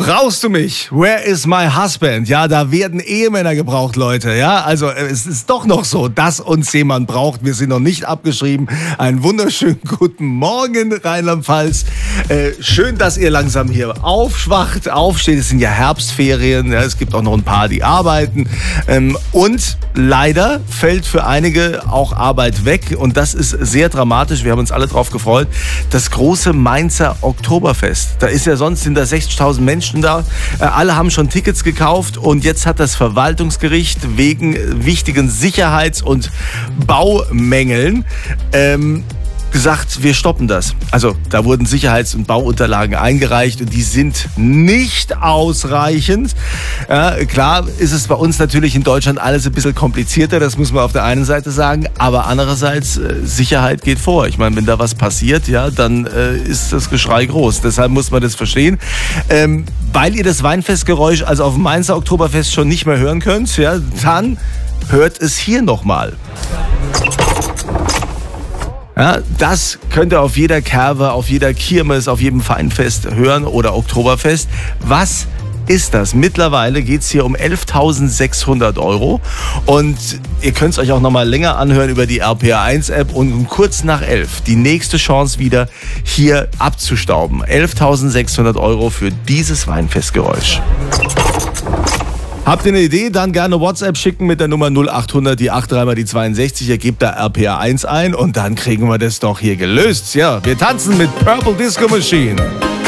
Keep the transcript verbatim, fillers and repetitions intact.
Brauchst du mich? Where is my husband? Ja, da werden Ehemänner gebraucht, Leute. Ja, also es ist doch noch so, dass uns jemand braucht. Wir sind noch nicht abgeschrieben. Einen wunderschönen guten Morgen, Rheinland-Pfalz. Äh, schön, dass ihr langsam hier aufschwacht, aufsteht. Es sind ja Herbstferien. Ja, es gibt auch noch ein paar, die arbeiten. Ähm, und leider fällt für einige auch Arbeit weg. Und das ist sehr dramatisch. Wir haben uns alle drauf gefreut. Das große Mainzer Oktoberfest. Da ist ja sonst sind da sechzigtausend Menschen da. Alle haben schon Tickets gekauft und jetzt hat das Verwaltungsgericht wegen wichtigen Sicherheits- und Baumängeln ähm, gesagt, wir stoppen das. Also da wurden Sicherheits- und Bauunterlagen eingereicht und die sind nicht ausreichend. Ja, klar ist es bei uns natürlich in Deutschland alles ein bisschen komplizierter, das muss man auf der einen Seite sagen, aber andererseits äh, Sicherheit geht vor. Ich meine, wenn da was passiert, ja, dann äh, ist das Geschrei groß. Deshalb muss man das verstehen. Ähm, weil ihr das Weinfestgeräusch also auf dem Mainzer Oktoberfest schon nicht mehr hören könnt, ja, dann hört es hier nochmal. Ja, das könnt ihr auf jeder Kerwe, auf jeder Kirmes, auf jedem Weinfest hören oder Oktoberfest. Was ist das? Mittlerweile geht es hier um elftausendsechshundert Euro und ihr könnt es euch auch noch mal länger anhören über die R P R eins App und um kurz nach elf die nächste Chance wieder hier abzustauben. elftausendsechshundert Euro für dieses Weinfestgeräusch. Habt ihr eine Idee? Dann gerne WhatsApp schicken mit der Nummer null achthundert, die dreiundachtzig mal die zweiundsechzig. Ihr gebt da R P R eins ein und dann kriegen wir das doch hier gelöst. Ja, wir tanzen mit Purple Disco Machine.